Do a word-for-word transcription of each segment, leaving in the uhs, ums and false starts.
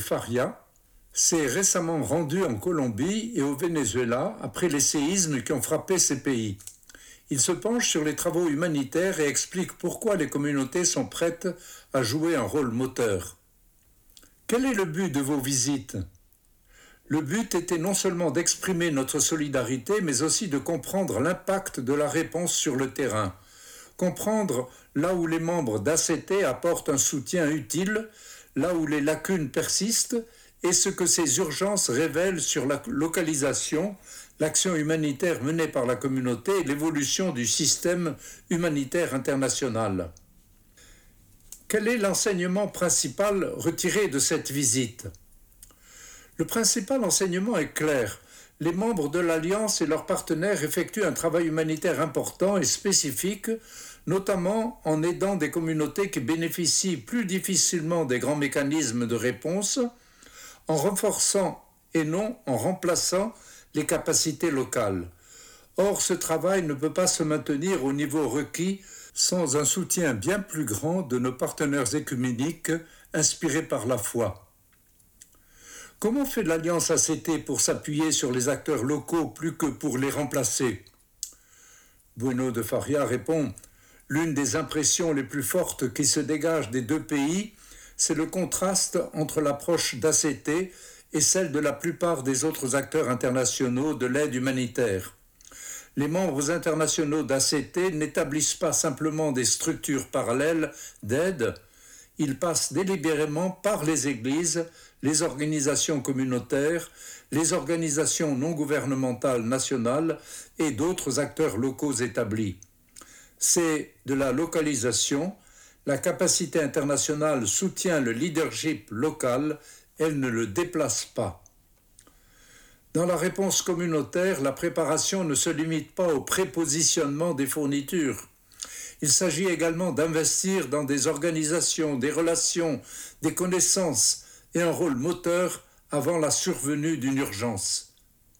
Faria s'est récemment rendu en Colombie et au Venezuela après les séismes qui ont frappé ces pays. Il se penche sur les travaux humanitaires et explique pourquoi les communautés sont prêtes à jouer un rôle moteur. Quel est le but de vos visites ? Le but était non seulement d'exprimer notre solidarité, mais aussi de comprendre l'impact de la réponse sur le terrain. Comprendre là où les membres d'A C T apportent un soutien utile, là où les lacunes persistent, et ce que ces urgences révèlent sur la localisation, l'action humanitaire menée par la communauté et l'évolution du système humanitaire international. Quel est l'enseignement principal retiré de cette visite ? Le principal enseignement est clair. Les membres de l'Alliance et leurs partenaires effectuent un travail humanitaire important et spécifique, notamment en aidant des communautés qui bénéficient plus difficilement des grands mécanismes de réponse, en renforçant et non en remplaçant les capacités locales. Or, ce travail ne peut pas se maintenir au niveau requis sans un soutien bien plus grand de nos partenaires œcuméniques inspirés par la foi. Comment fait l'Alliance A C T pour s'appuyer sur les acteurs locaux plus que pour les remplacer ? Bueno de Faria répond « L'une des impressions les plus fortes qui se dégagent des deux pays, c'est le contraste entre l'approche d'A C T et celle de la plupart des autres acteurs internationaux de l'aide humanitaire. Les membres internationaux d'A C T n'établissent pas simplement des structures parallèles d'aide, ils passent délibérément par les églises, les organisations communautaires, les organisations non gouvernementales nationales et d'autres acteurs locaux établis. C'est de la localisation. La capacité internationale soutient le leadership local, elle ne le déplace pas. Dans la réponse communautaire, la préparation ne se limite pas au prépositionnement des fournitures. Il s'agit également d'investir dans des organisations, des relations, des connaissances et un rôle moteur avant la survenue d'une urgence.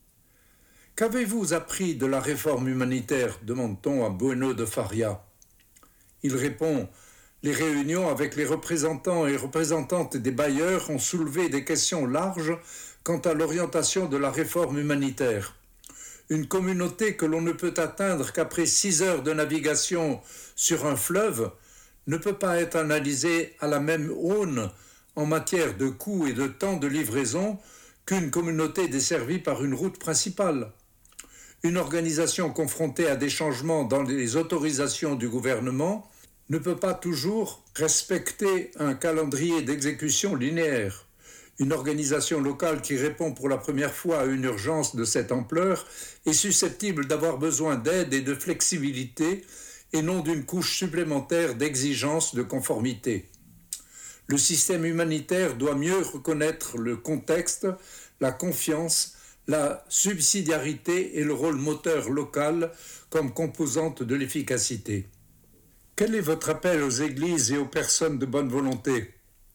Qu'avez-vous appris de la réforme humanitaire ? Demande-t-on à Bueno de Faria. Il répond « Les réunions avec les représentants et représentantes des bailleurs ont soulevé des questions larges quant à l'orientation de la réforme humanitaire. Une communauté que l'on ne peut atteindre qu'après six heures de navigation sur un fleuve ne peut pas être analysée à la même aune en matière de coûts et de temps de livraison qu'une communauté desservie par une route principale. Une organisation confrontée à des changements dans les autorisations du gouvernement ne peut pas toujours respecter un calendrier d'exécution linéaire. Une organisation locale qui répond pour la première fois à une urgence de cette ampleur est susceptible d'avoir besoin d'aide et de flexibilité et non d'une couche supplémentaire d'exigence de conformité. Le système humanitaire doit mieux reconnaître le contexte, la confiance, la subsidiarité et le rôle moteur local comme composante de l'efficacité. Quel est votre appel aux églises et aux personnes de bonne volonté ?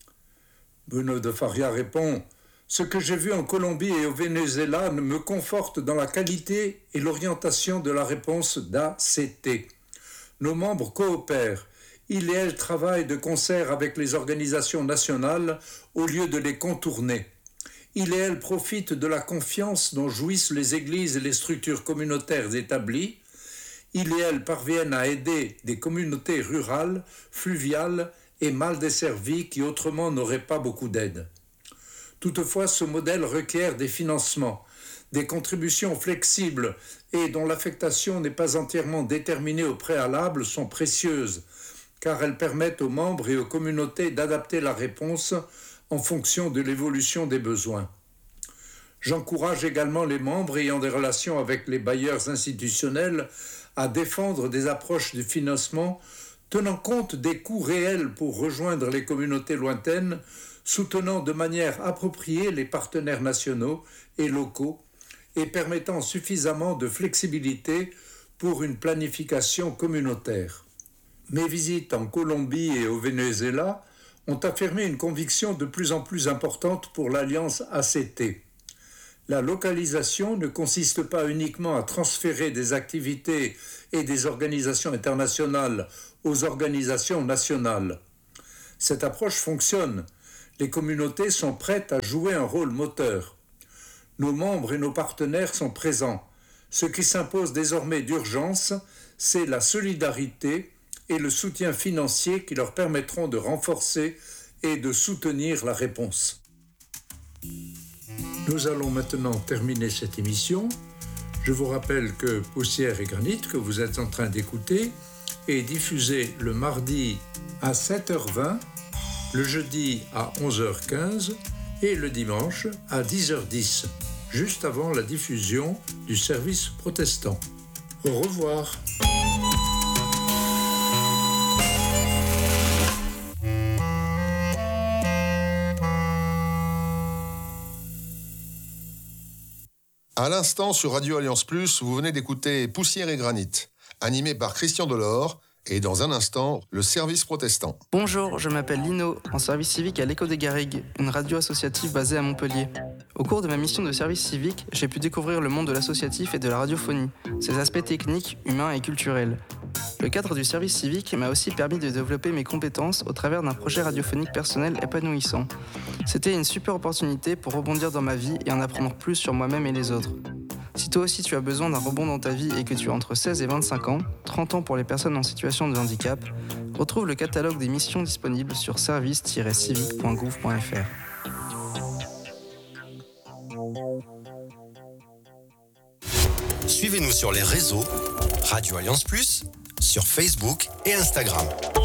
Bueno de Faria répond « Ce que j'ai vu en Colombie et au Venezuela me conforte dans la qualité et l'orientation de la réponse d'A C T. Nos membres coopèrent. Ils et elles travaillent de concert avec les organisations nationales au lieu de les contourner. Ils et elles profitent de la confiance dont jouissent les églises et les structures communautaires établies. Ils et elles parviennent à aider des communautés rurales, fluviales et mal desservies qui autrement n'auraient pas beaucoup d'aide. Toutefois, ce modèle requiert des financements, des contributions flexibles et dont l'affectation n'est pas entièrement déterminée au préalable sont précieuses, car elles permettent aux membres et aux communautés d'adapter la réponse en fonction de l'évolution des besoins. J'encourage également les membres ayant des relations avec les bailleurs institutionnels à défendre des approches de financement tenant compte des coûts réels pour rejoindre les communautés lointaines, soutenant de manière appropriée les partenaires nationaux et locaux et permettant suffisamment de flexibilité pour une planification communautaire. Mes visites en Colombie et au Venezuela ont affirmé une conviction de plus en plus importante pour l'Alliance A C T. La localisation ne consiste pas uniquement à transférer des activités et des organisations internationales aux organisations nationales. Cette approche fonctionne. les communautés sont prêtes à jouer un rôle moteur. Nos membres et nos partenaires sont présents. Ce qui s'impose désormais d'urgence, c'est la solidarité et le soutien financier qui leur permettront de renforcer et de soutenir la réponse. Nous allons maintenant terminer cette émission. Je vous rappelle que Poussière et Granit, que vous êtes en train d'écouter, est diffusé le mardi à sept heures vingt, le jeudi à onze heures quinze et le dimanche à dix heures dix, juste avant la diffusion du service protestant. Au revoir. À l'instant, sur Radio Alliance Plus, vous venez d'écouter Poussière et Granit, animé par Christian Delors, et dans un instant, le service protestant. Bonjour, je m'appelle Lino, en service civique à l'Écho des Garrigues, une radio associative basée à Montpellier. Au cours de ma mission de service civique, j'ai pu découvrir le monde de l'associatif et de la radiophonie, ses aspects techniques, humains et culturels. Le cadre du service civique m'a aussi permis de développer mes compétences au travers d'un projet radiophonique personnel épanouissant. C'était une super opportunité pour rebondir dans ma vie et en apprendre plus sur moi-même et les autres. Si toi aussi tu as besoin d'un rebond dans ta vie et que tu as entre seize et vingt-cinq ans, trente ans pour les personnes en situation de handicap, retrouve le catalogue des missions disponibles sur service tiret civique point gouv point f r. Suivez-nous sur les réseaux Radio Alliance Plus, sur Facebook et Instagram.